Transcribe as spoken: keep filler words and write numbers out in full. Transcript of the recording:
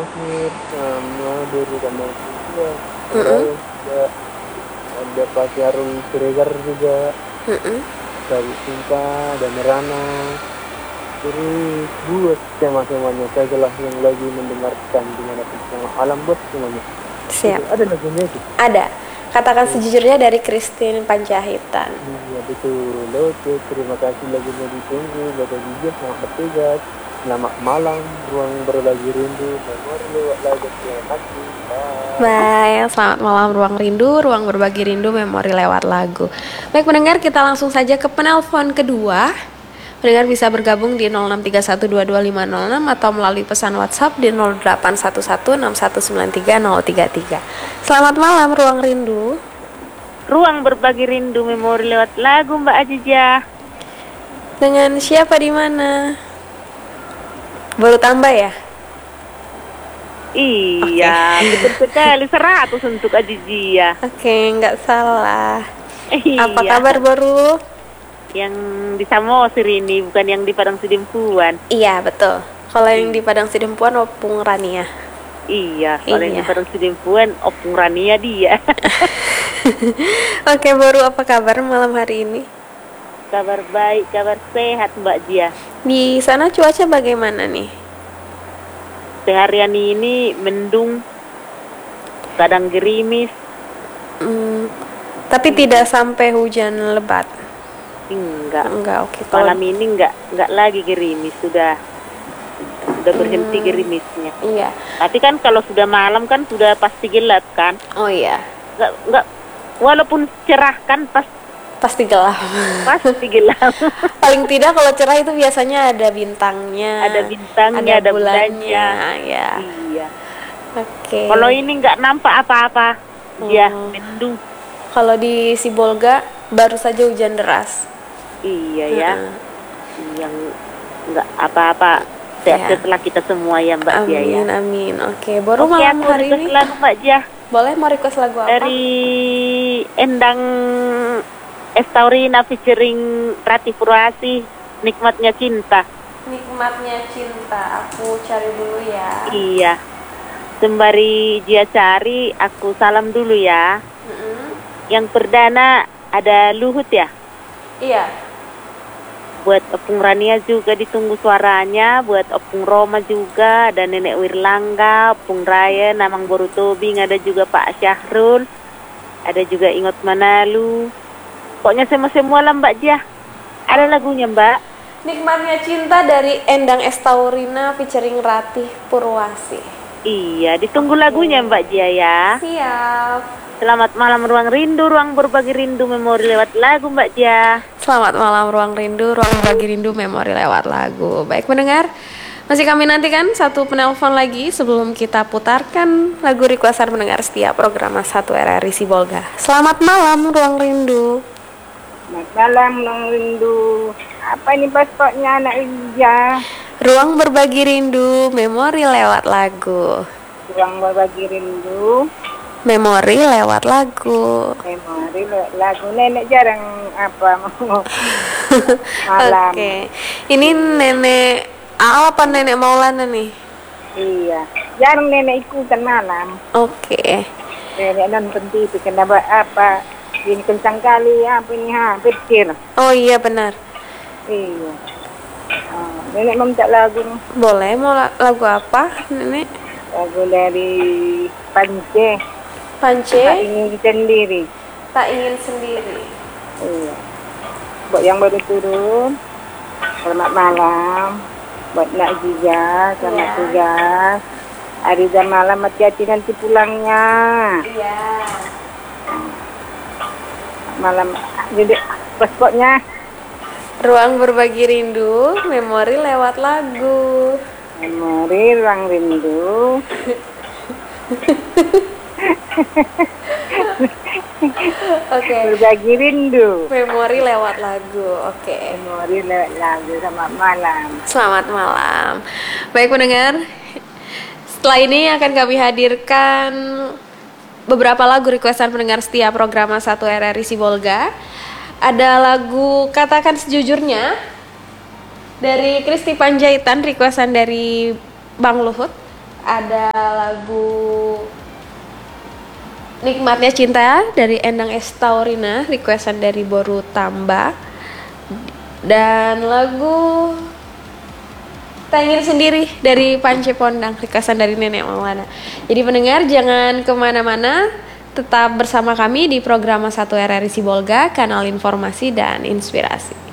Mahmud, sama dari Tambang juga, Mm-mm. Raya juga, ada Pak Syarul Siregar juga, Mm-mm. David Sinta, dan Rana. Terus buat tema-temanya saya lah yang lagi mendengarkan gimana tentang alam bos semuanya. Itu Siap. ada lagunya itu. Ada. Katakan Oh, sejujurnya dari Christine Panjaitan. iya betul. Oke, terima kasih lagunya ditunggu. Bapak Jijik, selamat bertugas. Selamat malam, ruang berbagi rindu. Memori lewat lagu. Terima kasih. Bye. Baik, selamat malam Ruang Rindu, Ruang Berbagi Rindu, Memori lewat lagu. Baik pendengar, kita langsung saja ke penelpon kedua. Pendengar bisa bergabung di nol enam tiga satu dua dua lima nol enam atau melalui pesan WhatsApp di nol delapan satu satu enam satu sembilan tiga nol tiga tiga. Selamat malam Ruang Rindu. Ruang berbagi rindu memori lewat lagu Mbak Ajijah. Dengan siapa di mana? Baru tambah ya? Iya, betul sekali seratus untuk Ajijah. Oke, nggak salah. Iya. Apa kabar baru? Yang di Samosir ini bukan yang di Padang Sidempuan. Iya, betul. Kalau yang di Padang Sidempuan Opung Rania. Iya, kalau yang Iya. di Padang Sidempuan Opung Rania dia. Oke, baru apa kabar malam hari ini? Kabar baik, kabar sehat Mbak Jia. Di sana cuaca bagaimana nih? Seharian ini mendung, kadang gerimis. Hmm, tapi tidak sampai hujan lebat. Enggak. Enggak, oke. Kalau Malam ini enggak enggak lagi gerimis, sudah sudah berhenti gerimisnya. iya. Tapi kan kalau sudah malam kan sudah pasti gelap kan? Oh iya, Enggak enggak walaupun cerah kan pas pasti gelap. pasti gelap. Paling tidak kalau cerah itu biasanya ada bintangnya. Ada bintangnya, ada bulannya. Ya. Iya. Oke. Kalau ini enggak nampak apa-apa. Dia Oh. mendung. Kalau di Sibolga baru saja hujan deras. Iya ya. Heeh. Yang enggak apa-apa. Ya. Setelah kita semua ya Mbak Jia ya. Amin, amin. Oke, baru Oke, malam aku hari request ini. lagu Mbak Jia Boleh mau request lagu apa? dari Endang Estaurina featuring Rati Purwasi, Nikmatnya Cinta. Nikmatnya cinta. Aku cari dulu ya. Iya. Sembari Jia cari, aku salam dulu ya. Mm-mm. Yang perdana ada Luhut ya. Iya. Buat Opung Rania juga ditunggu suaranya. Buat Opung Roma juga. Ada Nenek Wirlangga, Opung Raya, Namang Boru Tobing. Ada juga Pak Syahrul. Ada juga Ingot Manalu. Pokoknya semua-semua lah Mbak Jia. Ada lagunya Mbak. Nikmatnya cinta dari Endang Estaurina featuring Ratih Purwasi. Iya, ditunggu lagunya Mbak Jia ya. Siap. Selamat malam Ruang Rindu, Ruang Berbagi Rindu Memori lewat lagu Mbak Jia. Selamat malam Ruang Rindu, Ruang Berbagi Rindu Memori lewat lagu. Baik mendengar, masih kami nantikan satu penelpon lagi sebelum kita putarkan lagu requestan mendengar setiap program satu R R I Sibolga. Selamat malam Ruang Rindu. Selamat malam, Nong Rindu. Apa ini paspornya anak Ija? Ruang Berbagi Rindu Memori lewat lagu. Ruang berbagi rindu. Memori lewat lagu. Memori le- lagu nenek jarang apa mau malam. Oke. Ini nenek Al apa nenek Maulana nih? Iya, jarang nenek ikutan malam. Oke. Nenek nonton T V kenapa apa? Ini kencang kali apa ini ha? Petir. Oh iya benar. Iya. Oh, nenek mau minta lagu nih. Boleh mau la- lagu apa nenek? Lagu dari Pance. Pance. Tak ingin sendiri. Tak ingin sendiri. Iya. Buat yang baru turun, selamat malam. Buat Nak Jija, selamat Iya. tugas. Hari dan malam hati-hati nanti pulangnya. Iya. Malam, jadi paspornya Ruang Berbagi Rindu Memori lewat lagu. memori ruang rindu. Oke. Berbagi rindu. Memori lewat lagu. Oke. Memori lewat lagu. Selamat malam. Selamat malam. Baik pendengar, setelah ini akan kami hadirkan beberapa lagu requestan pendengar setiap program satu R R I Sibolga. Ada lagu Katakan Sejujurnya dari Christy Panjaitan, requestan dari Bang Luhut. ada lagu Nikmatnya Cinta dari Endang Estaurina, requestan dari Boru Tamba, dan lagu Tak Ingin Sendiri dari Pance Pondang, requestan dari Nenek Maulana. Jadi pendengar jangan kemana-mana, tetap bersama kami di program satu R R I Sibolga, kanal informasi dan inspirasi.